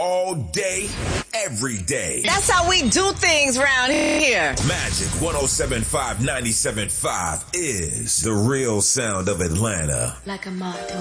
all day, every day. That's how we do things around here. Magic 107.5 97.5 is the real sound of Atlanta. Like a motto.